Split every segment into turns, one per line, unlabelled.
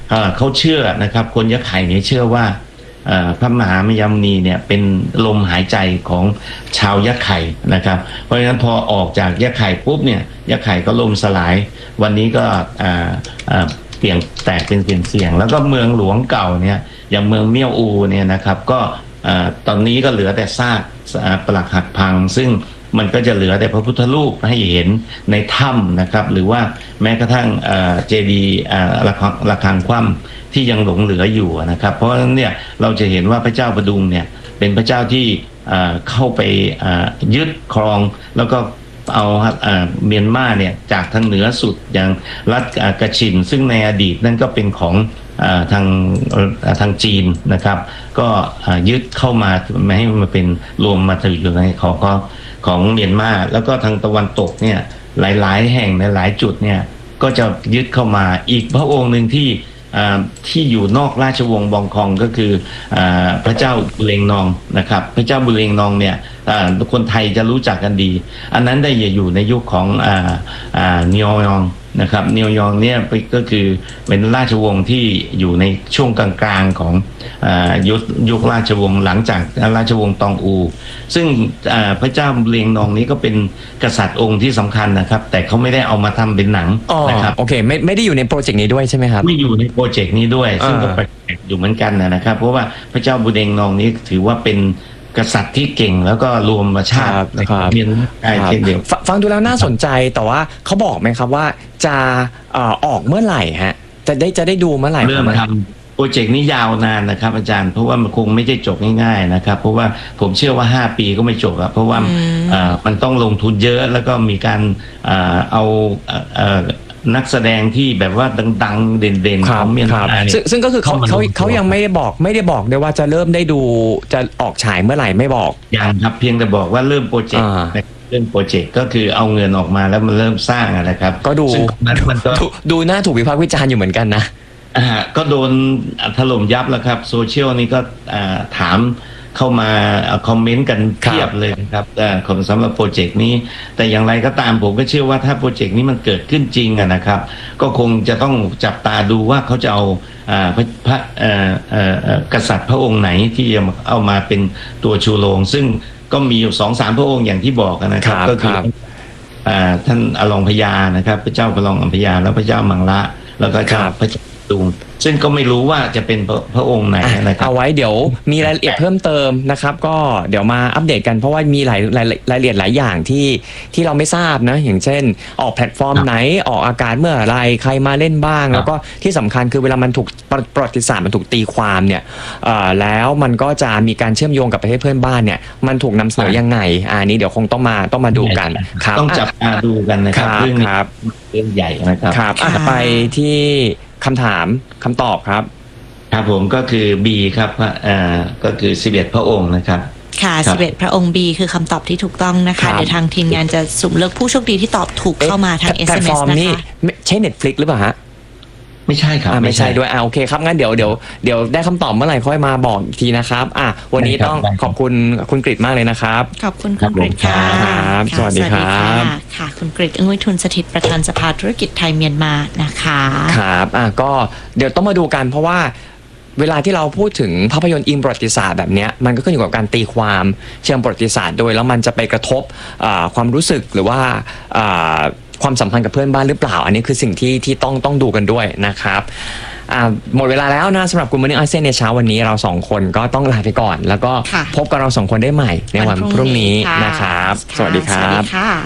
เขาเชื่อนะครับคนยะไข่เนี่ยเชื่อว่าพระมหามยามณีเนี่ยเป็นลมหายใจของชาวยะไข่นะครับเพราะฉะนั้นพอออกจากยะไข่ปุ๊บเนี่ยยะไข่ก็ล่มสลายวันนี้ก็เปลี่ยนแตกเป็นเสียงแล้วก็เมืองหลวงเก่าเนี่ยอย่างเมืองเมี่ยวอูเนี่ยนะครับก็ตอนนี้ก็เหลือแต่ซากปรักหักพังซึ่งมันก็จะเหลือแต่พระพุทธรูปให้เห็นในถ้ำนะครับหรือว่าแม้กระทั่งเจดีย์ระฆังคว่ำที่ยังหลงเหลืออยู่นะครับเพราะฉะนั้นเนี่ยเราจะเห็นว่าพระเจ้าประดุงเนี่ยเป็นพระเจ้าที่เข้าไปยึดครองแล้วก็เอาเมียนมาเนี่ยจากทางเหนือสุดอย่างรัฐกะชินซึ่งในอดีตนั่นก็เป็นของทางจีนนะครับก็ยึดเข้ามาไม่ให้มันเป็นรวมมาถืออยู่ในของเมียนมาแล้วก็ทางตะวันตกเนี่ยหลายๆแห่งในหลายจุดเนี่ยก็จะยึดเข้ามาอีกพระองค์หนึ่งที่อยู่นอกราชวงศ์บองคองก็คือพระเจ้าบุเรงนองนะครับพระเจ้าบุเรงนองเนี่ยคนไทยจะรู้จักกันดีอันนั้นได้อยู่ในยุคของเนียวยองนะครับเนียวยองเนี่ยก็คือเป็นราชวงศ์ที่อยู่ในช่วงกลางๆของยุคราชวงศ์หลังจากราชวงศ์ตองอูซึ่งพระเจ้าบุเรงนองนี้ก็เป็นกษัตริย์องค์ที่สำคัญนะครับแต่เขาไม่ได้เอามาทำเป็นหนังนะครับ
โอเคไม่ได้อยู่ในโปรเจกต์นี้ด้วยใช่ไหมครับ
ไม่อยู่ในโปรเจกต์นี้ด้วยซึ่งก็แปลกอยู่เหมือนกันนะครับเพราะว่าพระเจ้าบุเรงนองนี้ถือว่าเป็นกษัตริย์ที่เก่งแล้วก็รวมชาติเมียนมาเช่นเดียว
ฟังดูแล้วน่าสนใจแต่ว่าเขาบอกไหมครับว่าจะออกเมื่อไหร่ฮะจะได้ดูเมื่อไหร่
เริ่มทำโปรเจกต์นี้ยาวนานนะครับอาจารย์เพราะว่ามันคงไม่ได้จบง่ายๆนะครับเพราะว่าผมเชื่อว่า5 ปีก็ไม่จบเพราะว่ามันต้องลงทุนเยอะแล้วก็มีการเอานักแสดงที่แบบว่าดังๆเด่นๆของเมียนมา
ซึ่งก็คือเขายังไม่ได้บอกได้ว่าจะเริ่มได้ดูจะออกฉายเมื่อไหร่ไม่บอก
ยังครับเพียงแต่บอกว่าเริ่มโปรเจกต์ก็คือเอาเงินออกมาแล้วมันเริ่มสร้างนะครับ
ก็ดูน่าถูกวิพากษ์วิจารณ์อยู่เหมือนกันนะ
ก็โดนถล่มยับแล้วครับโซเชียลนี่ก็ถามเข้ามาคอมเมนต์กันเพียบเลยนะครับของสำหรับโปรเจกต์นี้แต่อย่างไรก็ตามผมก็เชื่อว่าถ้าโปรเจกต์นี้มันเกิดขึ้นจริงนะครับก็คงจะต้องจับตาดูว่าเขาจะเอาพระกษัตริย์พระองค์ไหนที่จะเอามาเป็นตัวชูโรงซึ่งก็มีอยู่ 2-3 พระองค์อย่างที่บอกนะครับก็คือท่านอลองพญานะครับพระเจ้าอลองอัมพญาแล้วพระเจ้ามังละแล้วก็พระเจ้าดุงซึ่งก็ไม่รู้ว่าจะเป็นพระองค์ไหนนะครับ
เอาไว้เดี๋ยวมีรายละเอียดเพิ่มเติมนะครับก็เดี๋ยวมาอัปเดตกันเพราะว่ามีรายละเอียดหลายอย่างที่เราไม่ทราบนะอย่างเช่นออกแพลตฟอร์มไหนออกอากาศเมื่อไรใครมาเล่นบ้างแล้วก็ที่สำคัญคือเวลามันถูกประวัติศาสตร์มันถูกตีความเนี่ยแล้วมันก็จะมีการเชื่อมโยงกับประเทศเพื่อนบ้านเนี่ยมันถูกนำเสนอยังไงอันนี้เดี๋ยวคงต้องมาดูกัน
ต้องจับตาดูกันนะครับเรื่องใหญ่นะครับ
ไปที่คำตอบครับ
ผมก็คือ B ครับก็คือ11 พระองค์นะครับ
ค่ะ11 พระองค์ B คือคำตอบที่ถูกต้องนะคะเดี๋ยวทางทีมงานจะสุ่มเลือกผู้โชคดีที่ตอบถูกเข้ามาทาง SMS นะคะ
ใช่ Netflix หรือเปล่าฮะ
ไม่ใช่ครับ
ไม่ใช่ด้วยโอเคครับงั้นเดี๋ยวได้คำตอบเมื่อไหร่ค่อยมาบอกอีกทีนะครับวันนี้ต้องขอบคุณกฤษมากเลยนะครับ
ขอบคุณคุณกฤษค่ะ
สวัสดีครับ
ค่ะคุณกฤษอึ้งวิทูลสถิตประธานสภาธุรกิจไทยเมียนมานะคะ
ครับก็เดี๋ยวต้องมาดูกันเพราะว่าเวลาที่เราพูดถึงภาพยนตร์อิงประวัติศาสตร์แบบนี้มันก็ขึ้นอยู่กับการตีความเชิงประวัติศาสตร์โดยแล้วมันจะไปกระทบความรู้สึกหรือว่าความสัมพันธ์กับเพื่อนบ้านหรือเปล่าอันนี้คือสิ่งที่ต้องดูกันด้วยนะครับหมดเวลาแล้วนะสำหรับGood Morning ASEANในเช้าวันนี้เรา2คนก็ต้องลาไปก่อนแล้วก็พบกับเรา2คนได้ใหม่ในวันพรุ่งนี้นะครับสวัสดีครับ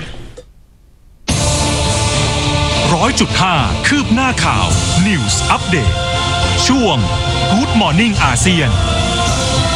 100.5 คืบหน้าข่าว News Update ช่วง Good Morning ASEAN